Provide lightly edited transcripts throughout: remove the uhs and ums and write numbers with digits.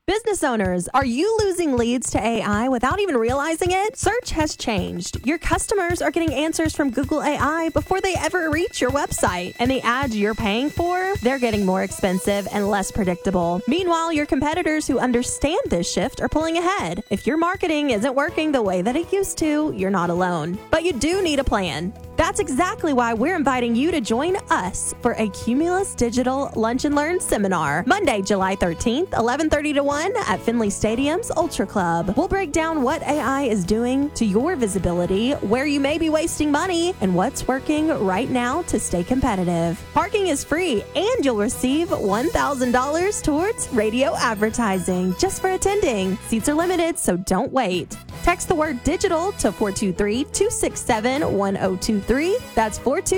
Business owners, are you losing leads to AI without even realizing it? Search has changed. Your customers are getting answers from Google AI before they ever reach your website. And the ads you're paying for, they're getting more expensive and less predictable. Meanwhile, your competitors who understand this shift are pulling ahead. If your marketing isn't working the way that it used to, you're not alone. But you do need a plan. That's exactly why we're inviting you to join us for a Cumulus Digital Lunch and Learn seminar, Monday, July 13th, 11:30 to 1 at Finley Stadium's Ultra Club. We'll break down what AI is doing to your visibility, where you may be wasting money, and what's working right now to stay competitive. Parking is free, and you'll receive $1,000 towards radio advertising just for attending. Seats are limited, so don't wait. Text the word digital to 423-267-1023. That's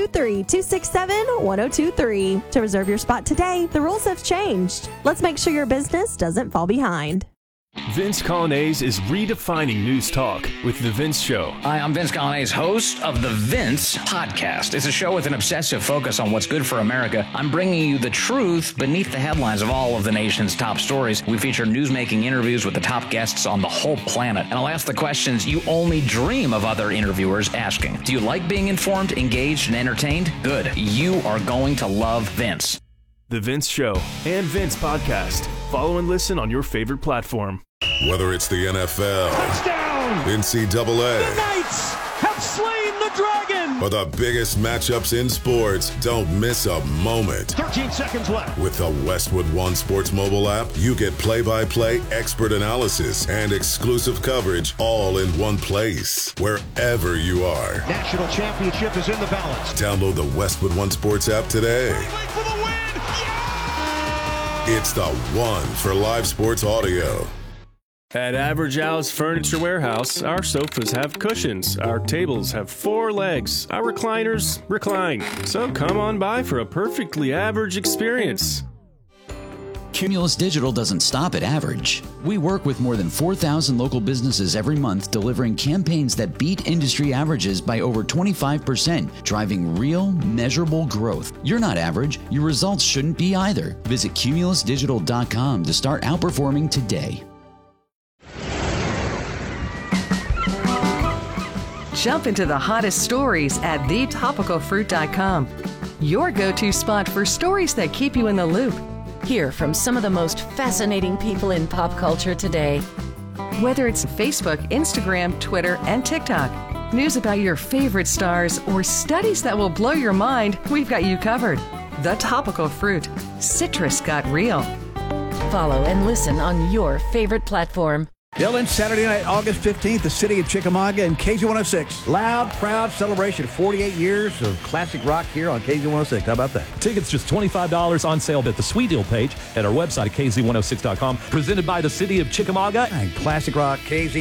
423-267-1023 to reserve your spot today. The rules have changed. Let's make sure your business doesn't fall behind. Vince Colonnese is redefining news talk with The Vince Show. Hi, I'm Vince Colonnese, host of The Vince Podcast. It's a show with an obsessive focus on what's good for America. I'm bringing you the truth beneath the headlines of all of the nation's top stories. We feature newsmaking interviews with the top guests on the whole planet. And I'll ask the questions you only dream of other interviewers asking. Do you like being informed, engaged, and entertained? Good. You are going to love Vince. The Vince Show and Vince Podcast. Follow and listen on your favorite platform. Whether it's the NFL, touchdown, NCAA, the Knights have slain the dragon, or the biggest matchups in sports, don't miss a moment. 13 seconds left. With the Westwood One Sports mobile app, you get play-by-play expert analysis and exclusive coverage all in one place, wherever you are. National championship is in the balance. Download the Westwood One Sports app today. For the win! It's the one for live sports audio. At Average Al's Furniture Warehouse, our sofas have cushions, our tables have 4 legs, our recliners recline. So come on by for a perfectly average experience. Cumulus Digital doesn't stop at average. We work with more than 4,000 local businesses every month, delivering campaigns that beat industry averages by over 25%, driving real, measurable growth. You're not average. Your results shouldn't be either. Visit cumulusdigital.com to start outperforming today. Jump into the hottest stories at thetopicalfruit.com. Your go-to spot for stories that keep you in the loop. Hear from some of the most fascinating people in pop culture today. Whether it's Facebook, Instagram, Twitter, and TikTok, news about your favorite stars, or studies that will blow your mind, we've got you covered. The Topical Fruit. Citrus got real. Follow and listen on your favorite platform. Dylan, Saturday night, August 15th, the city of Chickamauga and KZ106. Loud, proud celebration. 48 years of classic rock here on KZ106. How about that? Tickets just $25 on sale at the Sweet Deal page at our website at KZ106.com. Presented by the city of Chickamauga and classic rock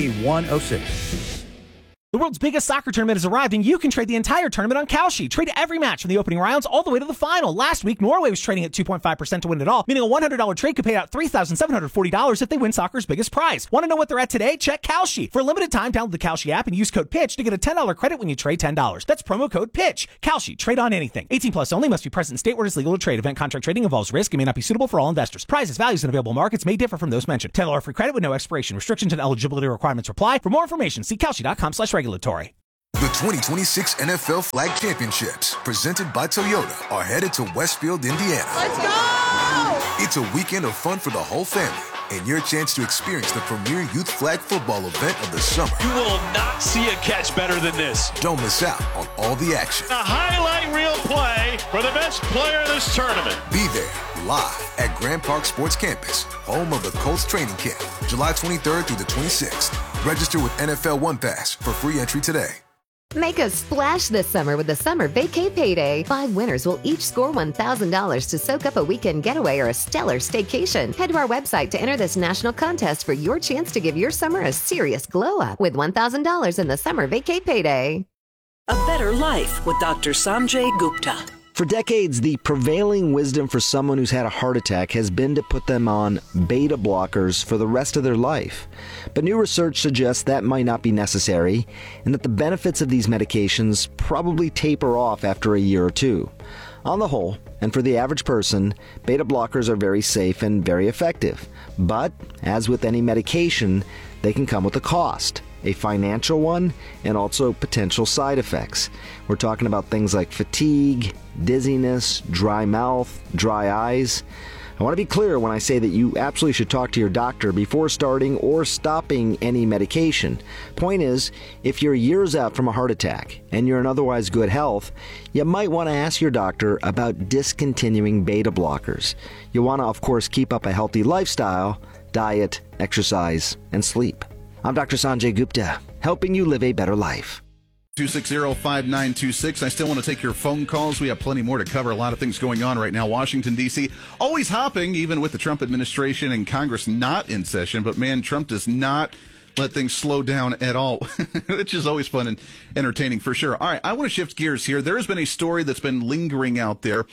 KZ106. The world's biggest soccer tournament has arrived, and you can trade the entire tournament on Kalshi. Trade every match from the opening rounds all the way to the final. Last week, Norway was trading at 2.5% to win it all, meaning a $100 trade could pay out $3,740 if they win soccer's biggest prize. Want to know what they're at today? Check Kalshi. For a limited time, download the Kalshi app and use code PITCH to get a $10 credit when you trade $10. That's promo code PITCH. Kalshi. Trade on anything. 18 plus only. Must be present in state where it is legal to trade. Event contract trading involves risk and may not be suitable for all investors. Prizes, values, and available markets may differ from those mentioned. $10 free credit with no expiration. Restrictions and eligibility requirements apply. For more information, see Kalshi.com/regulatory. The 2026 NFL Flag Championships, presented by Toyota, are headed to Westfield, Indiana. Let's go! It's a weekend of fun for the whole family and your chance to experience the premier youth flag football event of the summer. You will not see a catch better than this. Don't miss out on all the action. A highlight reel play for the best player of this tournament. Be there live at Grand Park Sports Campus, home of the Colts training camp, July 23rd through the 26th. Register with NFL One Pass for free entry today. Make a splash this summer with the Summer Vacay Payday. 5 winners will each score $1,000 to soak up a weekend getaway or a stellar staycation. Head to our website to enter this national contest for your chance to give your summer a serious glow-up with $1,000 in the Summer Vacay Payday. A better life with Dr. Sanjay Gupta. For decades, the prevailing wisdom for someone who's had a heart attack has been to put them on beta blockers for the rest of their life. But new research suggests that might not be necessary, and that the benefits of these medications probably taper off after a year or two. On the whole, And for the average person, beta blockers are very safe and very effective. But, as with any medication, they can come with a cost, a financial one, and also potential side effects. We're talking about things like fatigue, dizziness, dry mouth, dry eyes. I want to be clear when I say that you absolutely should talk to your doctor before starting or stopping any medication. Point is, if you're years out from a heart attack and you're in otherwise good health, you might want to ask your doctor about discontinuing beta blockers. You want to, of course, keep up a healthy lifestyle, diet, exercise, and sleep. I'm Dr. Sanjay Gupta, helping you live a better life. 260-5926. I still want to take your phone calls. We have plenty more to cover. A lot of things going on right now. Washington, D.C. always hopping, even with the Trump administration and Congress not in session. But, man, Trump does not let things slow down at all, which is always fun and entertaining for sure. All right, I want to shift gears here. There has been a story that's been lingering out there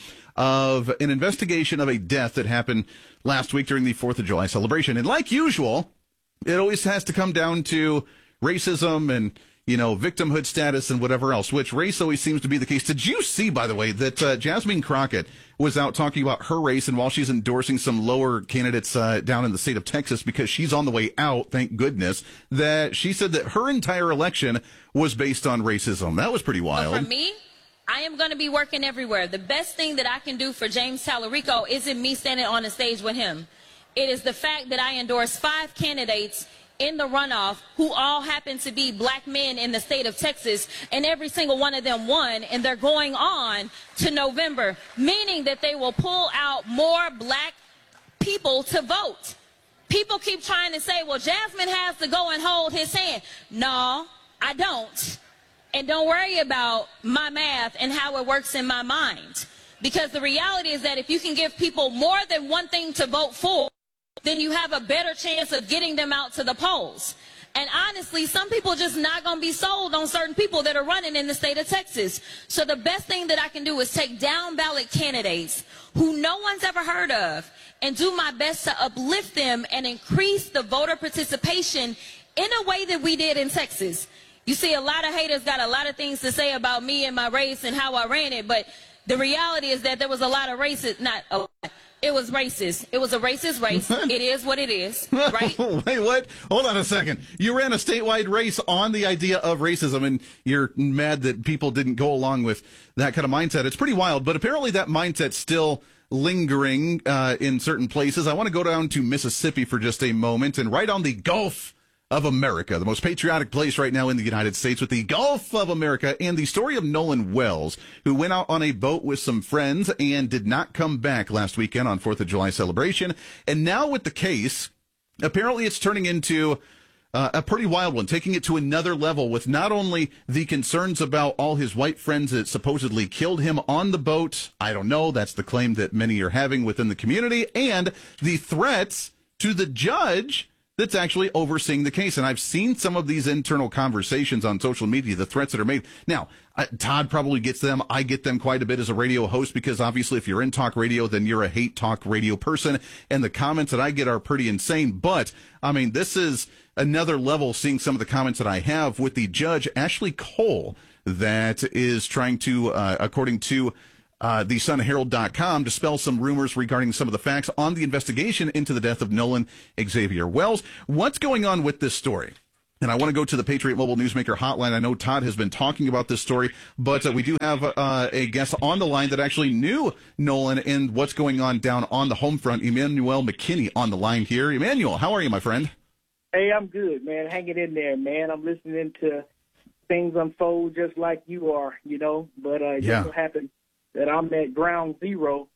of an investigation of a death that happened last week during the 4th of July celebration. And like usual, it always has to come down to racism and, victimhood status and whatever else, which race always seems to be the case. Did you see, by the way, that Jasmine Crockett was out talking about her race, and while she's endorsing some lower candidates down in the state of Texas because she's on the way out, thank goodness, that she said that her entire election was based on racism. That was pretty wild. But for me, I am going to be working everywhere. The best thing that I can do for James Tallarico isn't me standing on the stage with him. It is the fact that I endorse 5 candidates in the runoff who all happen to be black men in the state of Texas, and every single one of them won, and they're going on to November, meaning that they will pull out more black people to vote. People keep trying to say, well, Jasmine has to go and hold his hand. No, I don't. And don't worry about my math and how it works in my mind. Because the reality is that if you can give people more than one thing to vote for, then you have a better chance of getting them out to the polls. And honestly, some people just not going to be sold on certain people that are running in the state of Texas. So the best thing that I can do is take down ballot candidates who no one's ever heard of and do my best to uplift them and increase the voter participation in a way that we did in Texas. You see, a lot of haters got a lot of things to say about me and my race and how I ran it, but the reality is that there was a lot of racist, not a lot. It was racist. It was a racist race. It is what it is, right? Wait, what? Hold on a second. You ran a statewide race on the idea of racism, and you're mad that people didn't go along with that kind of mindset. It's pretty wild, but apparently that mindset's still lingering in certain places. I want to go down to Mississippi for just a moment, and right on the Gulf of America, the most patriotic place right now in the United States, with the Gulf of America, and the story of Nolan Wells, who went out on a boat with some friends and did not come back last weekend on 4th of July celebration. And now with the case, apparently it's turning into a pretty wild one, taking it to another level with not only the concerns about all his white friends that supposedly killed him on the boat. I don't know. That's the claim that many are having within the community, and the threats to the judge that's actually overseeing the case. And I've seen some of these internal conversations on social media, the threats that are made. Now, Todd probably gets them. I get them quite a bit as a radio host because obviously if you're in talk radio, then you're a hate talk radio person. And the comments that I get are pretty insane. But, I mean, this is another level, seeing some of the comments that I have with the judge, Ashley Cole, that is trying to, according to the SunHerald.com, dispel some rumors regarding some of the facts on the investigation into the death of Nolan Xavier Wells. What's going on with this story? And I want to go to the Patriot Mobile Newsmaker hotline. I know Todd has been talking about this story, but we do have a guest on the line that actually knew Nolan and what's going on down on the home front. Emmanuel McKinney on the line here. Emmanuel, how are you, my friend? Hey, I'm good, man. Hanging in there, man. I'm listening to things unfold just like you are, but it just so happened that I'm at ground zero,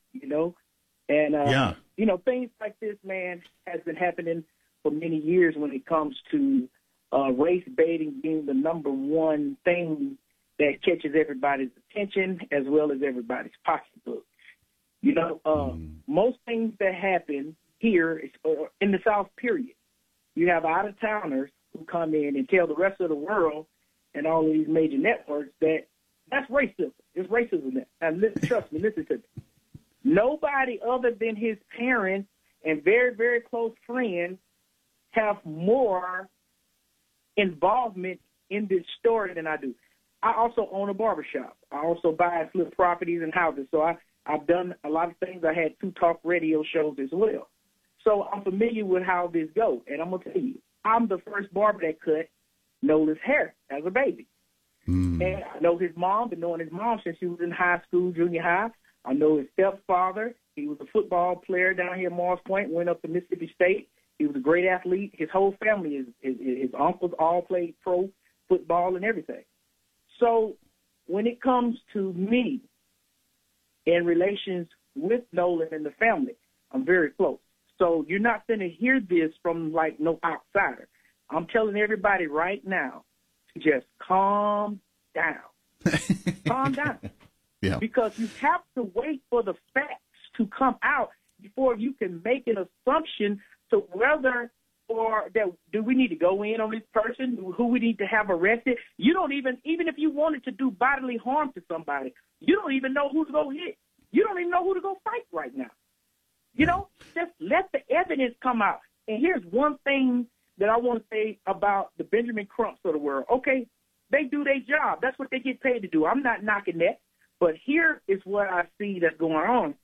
and, things like this, man, has been happening for many years when it comes to race baiting being the number one thing that catches everybody's attention as well as everybody's pocketbook. Most things that happen here in the South, period, you have out-of-towners who come in and tell the rest of the world and all of these major networks that that's racism. It's racism there. And trust me, listen to me. Nobody other than his parents and very, very close friends have more involvement in this story than I do. I also own a barbershop. I also buy and flip properties and houses. So I've done a lot of things. I had 2 talk radio shows as well. So I'm familiar with how this goes. And I'm going to tell you, I'm the first barber that cut Nolan's hair as a baby. And I know his mom, been knowing his mom since she was in high school, junior high. I know his stepfather. He was a football player down here at Morris Point, went up to Mississippi State. He was a great athlete. His whole family, his uncles all played pro football and everything. So when it comes to me in relations with Nolan and the family, I'm very close. So you're not going to hear this from, like, no outsider. I'm telling everybody right now to just calm down. Calm down. Yeah. Because you have to wait for the facts to come out before you can make an assumption to whether or that do we need to go in on this person, who we need to have arrested. You don't even if you wanted to do bodily harm to somebody, you don't even know who to go hit. You don't even know who to go fight right now. You know, just let the evidence come out. And here's one thing that I want to say about the Benjamin Crumps of the world. Okay, they do their job. That's what they get paid to do. I'm not knocking that. But here is what I see that's going on.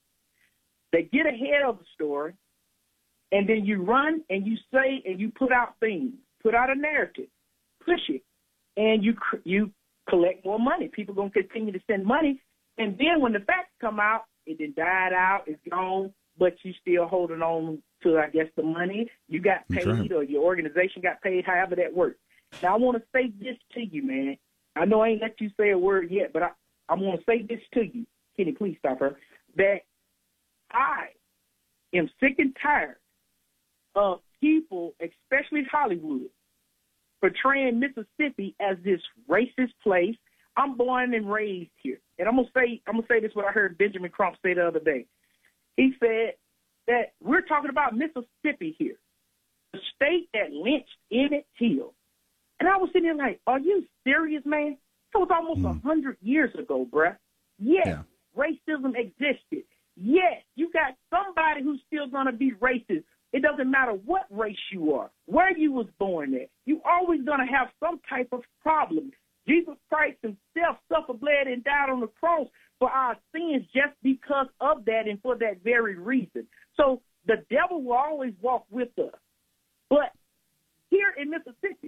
They get ahead of the story, and then you run and you say and you put out things, put out a narrative, push it, and you collect more money. People going to continue to send money. And then when the facts come out, it then died out, it's gone, but you still holding on to, I guess, the money. You got paid or your organization got paid, however that works. Now, I want to say this to you, man. I know I ain't let you say a word yet, but I want to say this to you. Kenny, please stop her. That I am sick and tired of people, especially Hollywood, portraying Mississippi as this racist place. I'm born and raised here. And I'm gonna say this what I heard Benjamin Crump say the other day. He said that we're talking about Mississippi here, the state that lynched Emmett Till. And I was sitting there like, are you serious, man? That was almost 100 years ago, bruh. Yes, racism existed. Yes, you got somebody who's still going to be racist. It doesn't matter what race you are, where you was born at. You always going to have some type of problem. Jesus Christ himself suffered, bled, and died on the cross for our sins just because of that and for that very reason. So the devil will always walk with us. But here in Mississippi,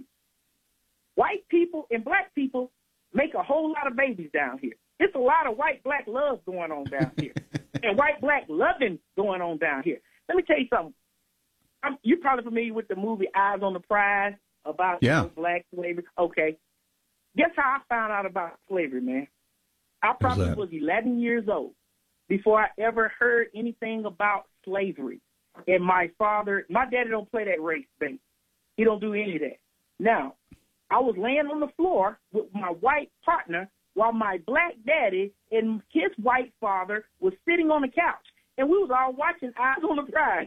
white people and black people make a whole lot of babies down here. It's a lot of white-black love going on down here and white-black loving going on down here. Let me tell you something. You're probably familiar with the movie Eyes on the Prize about black slavery. Okay. Guess how I found out about slavery, man? I probably was 11 years old before I ever heard anything about slavery. And my daddy don't play that race thing. He don't do any of that. Now, I was laying on the floor with my white partner while my black daddy and his white father was sitting on the couch. And we was all watching Eyes on the Prize.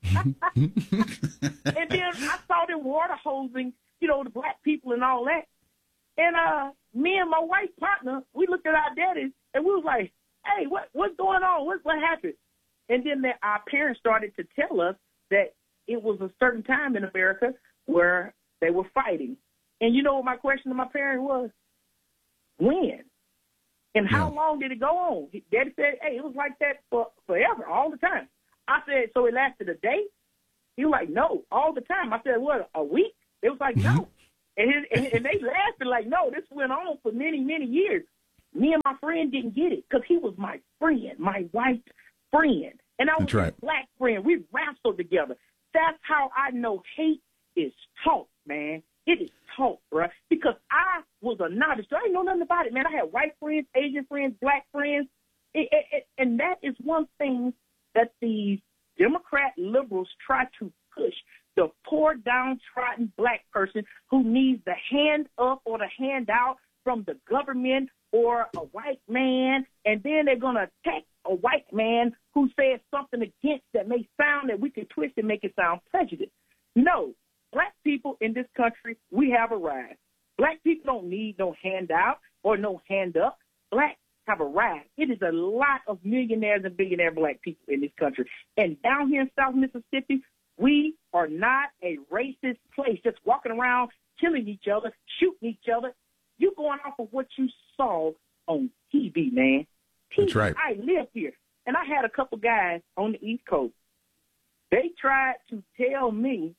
And then I saw them water hosing, the black people and all that. And me and my white partner, we looked at our daddies and we was like, hey, what's going on? What happened? And then our parents started to tell us that it was a certain time in America where they were fighting. And you know what my question to my parents was? When? And how long did it go on? Daddy said, hey, it was like that forever, all the time. I said, so it lasted a day? He was like, no, all the time. I said, what, a week? It was like, no. And they laughed and like, no, this went on for many, many years. Me and my friend didn't get it because he was my friend, my white friend. And I was his black friend. We wrestled together. That's how I know hate is taught, man. It is taught, bro. Because I was a novice. I didn't know nothing about it, man. I had white friends, Asian friends, black friends. And that is one thing that these Democrat liberals try to push. The poor, downtrodden black person who needs the hand up or the handout from the government or a white man, and then they're going to attack a white man who says something against that may sound that we can twist and make it sound prejudice. No, black people in this country, we have arrived. Black people don't need no handout or no hand up. Black have arrived. It is a lot of millionaires and billionaire black people in this country. And down here in South Mississippi, we are not a racist place, just walking around, killing each other, shooting each other. You going off of what you saw on TV, man. That's right. I live here. And I had a couple guys on the East Coast. They tried to tell me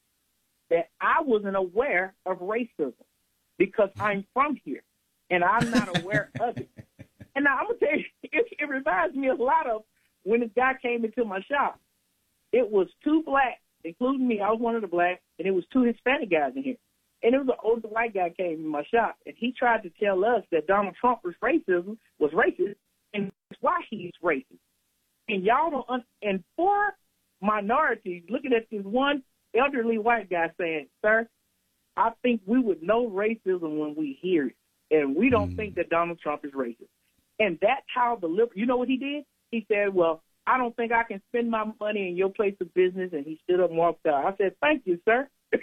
that I wasn't aware of racism because I'm from here and I'm not aware of it. And now I'm going to tell you, it reminds me a lot of when this guy came into my shop. It was 2 blacks, including me. I was one of the blacks, and it was 2 Hispanic guys in here. And it was an older white guy came in my shop, and he tried to tell us that Donald Trump was racist, and that's why he's racist. And y'all don't and for minorities, looking at this one elderly white guy saying, sir, I think we would know racism when we hear it, and we don't think that Donald Trump is racist. And that's how the liberal, you know what he did? He said, well, I don't think I can spend my money in your place of business, and he stood up and walked out. I said, thank you, sir.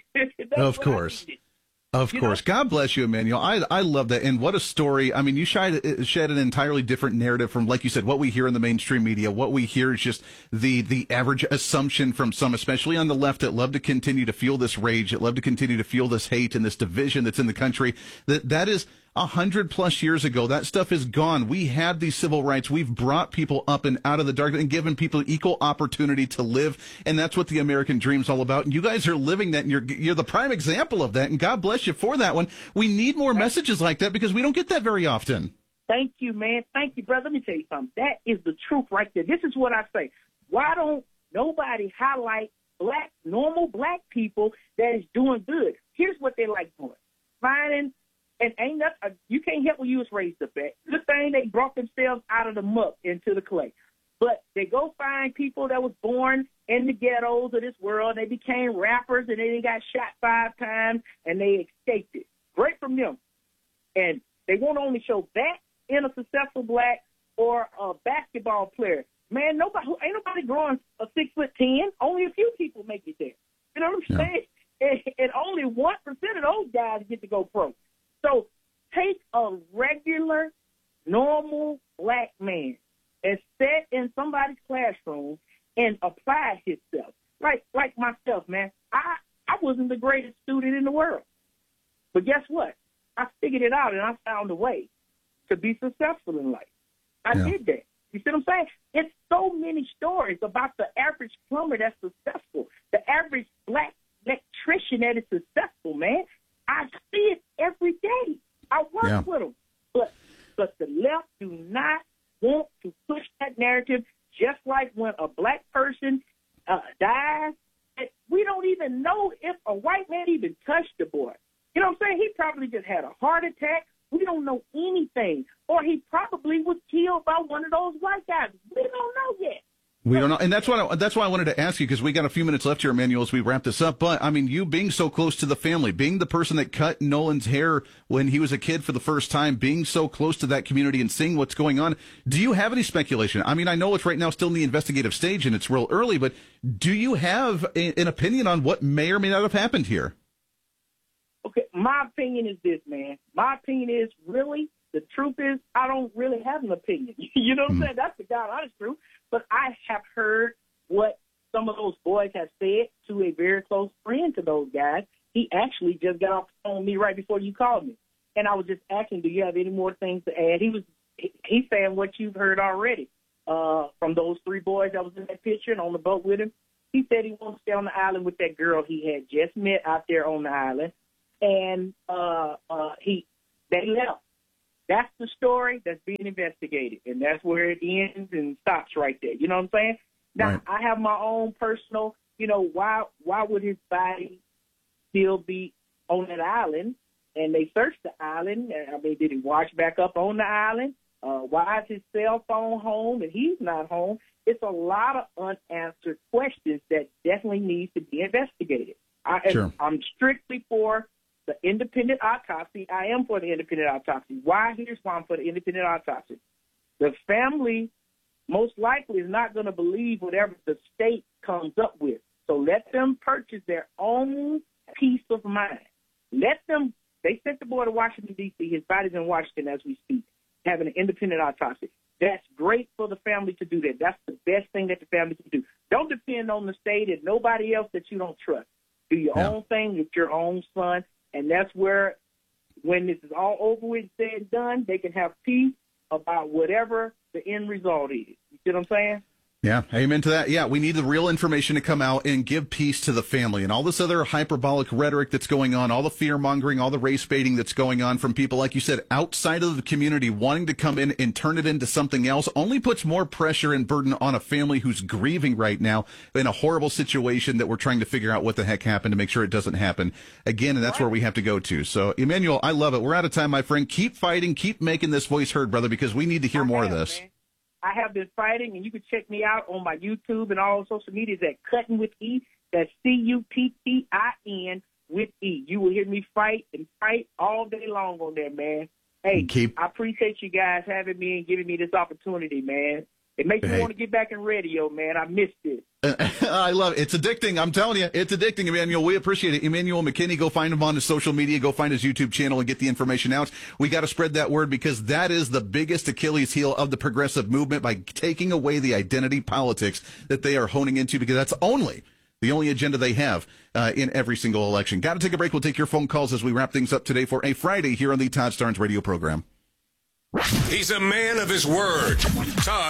Of course. Of course. God bless you, Emmanuel. I love that. And what a story. I mean, you shed an entirely different narrative from, like you said, what we hear in the mainstream media. What we hear is just the average assumption from some, especially on the left, that love to continue to fuel this rage, that love to continue to fuel this hate and this division that's in the country. That is 100+ years ago. That stuff is gone. We had these civil rights. We've brought people up and out of the darkness and given people equal opportunity to live. And that's what the American dream is all about. And you guys are living that, and you're the prime example of that. And God bless you for that one. We need more messages like that because we don't get that very often. Thank you, man. Thank you, brother. Let me tell you something. That is the truth right there. This is what I say. Why don't nobody highlight normal black people that is doing good? Here's what they like doing. Finding, and ain't nothing, you can't help where you was raised up at. Good thing they brought themselves out of the muck into the clay. But they go find people that was born in the ghettos of this world. They became rappers, and they got shot 5 times, and they escaped it. Great from them. And they won't only show that in a successful black or a basketball player. Man, ain't nobody growing a 6'10". Only a few people make it there. You know what I'm saying? And only 1% of those guys get to go pro. So take a regular, normal black man and sit in somebody's classroom and apply himself. Like myself, man. I wasn't the greatest student in the world. But guess what? I figured it out, and I found a way to be successful in life. I did that. You see what I'm saying? It's so many stories about the average plumber that's successful, the average black electrician that is successful, man. I see it every day. I work with them. But the left do not want to push that narrative, just like when a black person dies. We don't even know if a white man even touched the boy. You know what I'm saying? He probably just had a heart attack. We don't know anything. Or he probably was killed by one of those white guys. We don't know yet. We don't know, and that's why I wanted to ask you, because we got a few minutes left here, Emmanuel, as we wrap this up. But I mean, you being so close to the family, being the person that cut Nolan's hair when he was a kid for the first time, being so close to that community and seeing what's going on, do you have any speculation? I mean, I know it's right now still in the investigative stage and it's real early, but do you have an opinion on what may or may not have happened here? Okay, my opinion is this, man. My opinion is really, the truth is, I don't really have an opinion. You know what I'm saying? That's the God honest truth. But I have heard what some of those boys have said to a very close friend to those guys. He actually just got off the phone with me right before you called me. And I was just asking, do you have any more things to add? He's saying what you've heard already from those 3 boys that was in that picture and on the boat with him. He said he wants to stay on the island with that girl he had just met out there on the island. And they left. That's the story that's being investigated, and that's where it ends and stops right there. You know what I'm saying? Now, right. I have my own personal, why would his body still be on that island? And they searched the island. I mean, did he wash back up on the island? Why is his cell phone home and he's not home? It's a lot of unanswered questions that definitely needs to be investigated. I'm strictly for the independent autopsy. I am for the independent autopsy. Why? Here's why I'm for the independent autopsy. The family most likely is not going to believe whatever the state comes up with. So let them purchase their own peace of mind. They sent the boy to Washington, D.C. His body's in Washington as we speak, having an independent autopsy. That's great for the family to do that. That's the best thing that the family can do. Don't depend on the state and nobody else that you don't trust. Do your own thing with your own son. And that's where, when this is all over with, said and done, they can have peace about whatever the end result is. You see what I'm saying? Yeah, amen to that. Yeah, we need the real information to come out and give peace to the family. And all this other hyperbolic rhetoric that's going on, all the fear-mongering, all the race baiting that's going on from people, like you said, outside of the community wanting to come in and turn it into something else only puts more pressure and burden on a family who's grieving right now in a horrible situation that we're trying to figure out what the heck happened to make sure it doesn't happen again. And that's where we have to go to. So, Emmanuel, I love it. We're out of time, my friend. Keep fighting. Keep making this voice heard, brother, because we need to hear more of this. Man. I have been fighting, and you can check me out on my YouTube and all social medias at Cuttin with E. That's CUTTIN with E. You will hear me fight and fight all day long on there, man. Hey, I appreciate you guys having me and giving me this opportunity, man. It makes me want to get back in radio, man. I missed it. I love it. It's addicting. I'm telling you, it's addicting, Emmanuel. We appreciate it. Emmanuel McKinney, go find him on his social media. Go find his YouTube channel and get the information out. We got to spread that word because that is the biggest Achilles heel of the progressive movement by taking away the identity politics that they are honing into because that's the only agenda they have in every single election. Got to take a break. We'll take your phone calls as we wrap things up today for a Friday here on the Todd Starnes radio program. He's a man of his word. Todd